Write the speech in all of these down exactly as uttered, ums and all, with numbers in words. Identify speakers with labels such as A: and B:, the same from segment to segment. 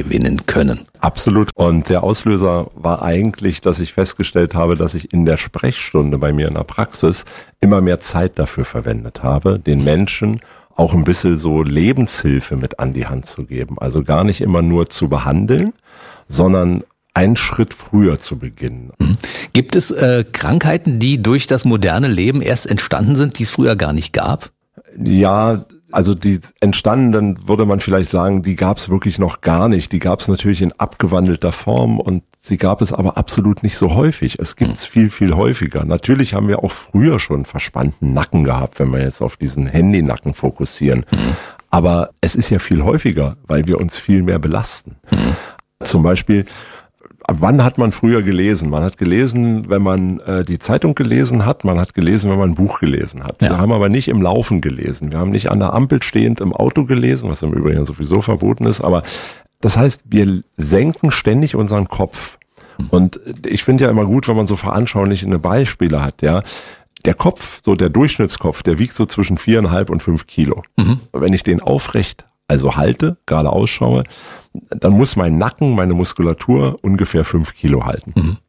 A: gewinnen können.
B: Absolut. Und der Auslöser war eigentlich, dass ich festgestellt habe, dass ich in der Sprechstunde bei mir in der Praxis immer mehr Zeit dafür verwendet habe, den Menschen auch ein bisschen so Lebenshilfe mit an die Hand zu geben. Also gar nicht immer nur zu behandeln, sondern einen Schritt früher zu beginnen.
A: Gibt es äh, Krankheiten, die durch das moderne Leben erst entstanden sind, die es früher gar nicht gab?
B: Ja, also die entstandenen, würde man vielleicht sagen, die gab es wirklich noch gar nicht. Die gab es natürlich in abgewandelter Form und sie gab es aber absolut nicht so häufig. Es gibt es viel, viel häufiger. Natürlich haben wir auch früher schon verspannten Nacken gehabt, wenn wir jetzt auf diesen Handynacken fokussieren. Mhm. Aber es ist ja viel häufiger, weil wir uns viel mehr belasten. Mhm. Zum Beispiel, wann hat man früher gelesen? Man hat gelesen, wenn man äh, die Zeitung gelesen hat, man hat gelesen, wenn man ein Buch gelesen hat. Ja. Wir haben aber nicht im Laufen gelesen. Wir haben nicht an der Ampel stehend im Auto gelesen, was im Übrigen sowieso verboten ist. Aber das heißt, wir senken ständig unseren Kopf. Und ich finde ja immer gut, wenn man so veranschaulichende Beispiele hat, ja. Der Kopf, so der Durchschnittskopf, der wiegt so zwischen viereinhalb und fünf Kilo. Mhm. Wenn ich den aufrecht, also halte, gerade ausschaue, dann muss mein Nacken, meine Muskulatur ungefähr fünf Kilo halten. Mhm.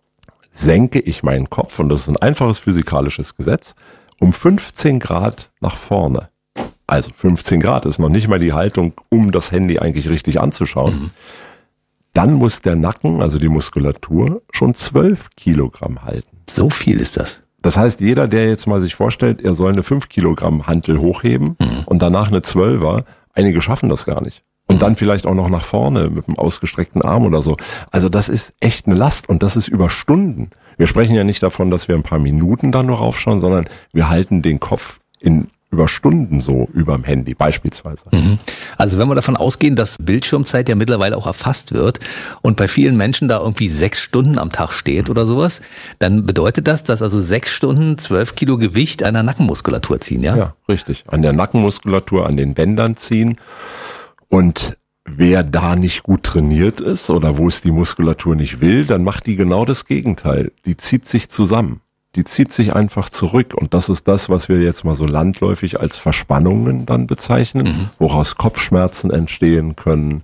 B: Senke ich meinen Kopf, und das ist ein einfaches physikalisches Gesetz, um fünfzehn Grad nach vorne. Also fünfzehn Grad ist noch nicht mal die Haltung, um das Handy eigentlich richtig anzuschauen. Mhm. Dann muss der Nacken, also die Muskulatur, schon zwölf Kilogramm halten.
A: So viel ist das.
B: Das heißt, jeder, der jetzt mal sich vorstellt, er soll eine fünf Kilogramm Hantel hochheben mhm. und danach eine zwölfer, einige schaffen das gar nicht. Und dann vielleicht auch noch nach vorne mit einem ausgestreckten Arm oder so. Also das ist echt eine Last und das ist über Stunden. Wir sprechen ja nicht davon, dass wir ein paar Minuten da nur raufschauen, sondern wir halten den Kopf in über Stunden so überm Handy beispielsweise.
A: Also wenn wir davon ausgehen, dass Bildschirmzeit ja mittlerweile auch erfasst wird und bei vielen Menschen da irgendwie sechs Stunden am Tag steht oder sowas, dann bedeutet das, dass also sechs Stunden zwölf Kilo Gewicht an der Nackenmuskulatur ziehen, ja?
B: Ja, richtig. An der Nackenmuskulatur, an den Bändern ziehen. Und wer da nicht gut trainiert ist oder wo es die Muskulatur nicht will, dann macht die genau das Gegenteil. Die zieht sich zusammen. Die zieht sich einfach zurück. Und das ist das, was wir jetzt mal so landläufig als Verspannungen dann bezeichnen, mhm. woraus Kopfschmerzen entstehen können,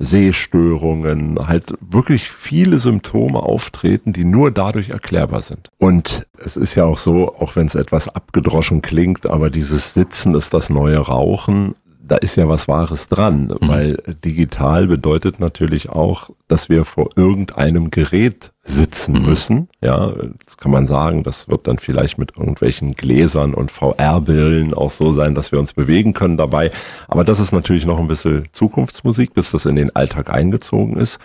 B: Sehstörungen, halt wirklich viele Symptome auftreten, die nur dadurch erklärbar sind. Und es ist ja auch so, auch wenn es etwas abgedroschen klingt, aber dieses Sitzen ist das neue Rauchen. Da ist ja was Wahres dran, mhm. weil digital bedeutet natürlich auch, dass wir vor irgendeinem Gerät sitzen müssen. Ja, das kann man sagen, das wird dann vielleicht mit irgendwelchen Gläsern und V R-Brillen auch so sein, dass wir uns bewegen können dabei. Aber das ist natürlich noch ein bisschen Zukunftsmusik, bis das in den Alltag eingezogen ist.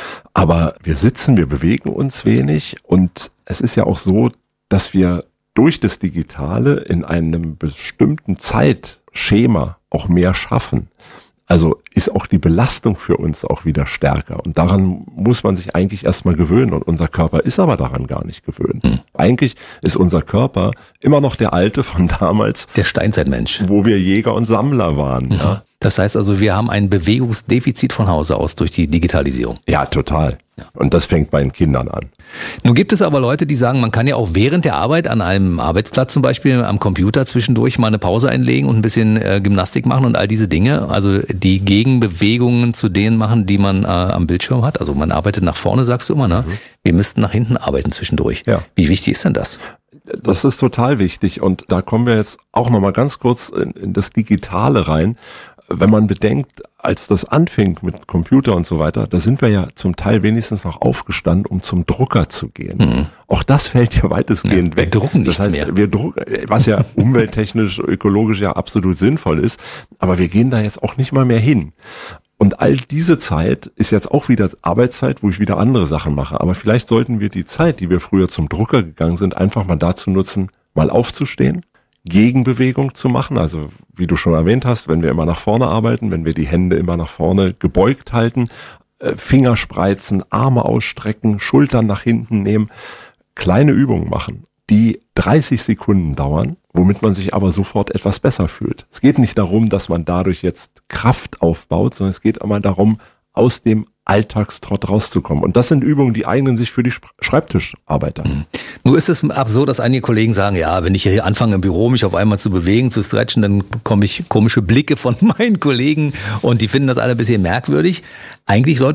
B: Aber wir sitzen, wir bewegen uns wenig und es ist ja auch so, dass wir durch das Digitale in einem bestimmten Zeitschema auch mehr schaffen. Also ist auch die Belastung für uns auch wieder stärker. Und daran muss man sich eigentlich erstmal gewöhnen. Und unser Körper ist aber daran gar nicht gewöhnt. Mhm. Eigentlich ist unser Körper immer noch der alte von damals.
A: Der Steinzeitmensch.
B: Wo wir Jäger und Sammler waren. Mhm. Ja.
A: Das heißt also, wir haben ein Bewegungsdefizit von Hause aus durch die Digitalisierung.
B: Ja, total. Und das fängt bei den Kindern an.
A: Nun gibt es aber Leute, die sagen, man kann ja auch während der Arbeit an einem Arbeitsplatz zum Beispiel am Computer zwischendurch mal eine Pause einlegen und ein bisschen äh, Gymnastik machen und all diese Dinge. Also die Gegenbewegungen zu denen machen, die man äh, am Bildschirm hat. Also man arbeitet nach vorne, sagst du immer, ne? Mhm. Wir müssten nach hinten arbeiten zwischendurch. Ja. Wie wichtig ist denn das?
B: Das ist total wichtig und da kommen wir jetzt auch nochmal ganz kurz in, in das Digitale rein. Wenn man bedenkt, als das anfing mit Computer und so weiter, da sind wir ja zum Teil wenigstens noch aufgestanden, um zum Drucker zu gehen. Mhm. Auch das fällt ja weitestgehend ja, weg.
A: Wir drucken nichts
B: das heißt,
A: mehr.
B: Wir drucken, was ja umwelttechnisch, ökologisch ja absolut sinnvoll ist, aber wir gehen da jetzt auch nicht mal mehr hin. Und all diese Zeit ist jetzt auch wieder Arbeitszeit, wo ich wieder andere Sachen mache. Aber vielleicht sollten wir die Zeit, die wir früher zum Drucker gegangen sind, einfach mal dazu nutzen, mal aufzustehen, Gegenbewegung zu machen. Also wie du schon erwähnt hast, wenn wir immer nach vorne arbeiten, wenn wir die Hände immer nach vorne gebeugt halten, Finger spreizen, Arme ausstrecken, Schultern nach hinten nehmen, kleine Übungen machen, die dreißig Sekunden dauern, womit man sich aber sofort etwas besser fühlt. Es geht nicht darum, dass man dadurch jetzt Kraft aufbaut, sondern es geht immer darum, aus dem Alltagstrott rauszukommen. Und das sind Übungen, die eignen sich für die Schreibtischarbeiter.
A: Mhm. Nur ist es absurd, dass einige Kollegen sagen, ja, wenn ich hier anfange im Büro, mich auf einmal zu bewegen, zu stretchen, dann bekomme ich komische Blicke von meinen Kollegen und die finden das alle ein bisschen merkwürdig. Eigentlich sollte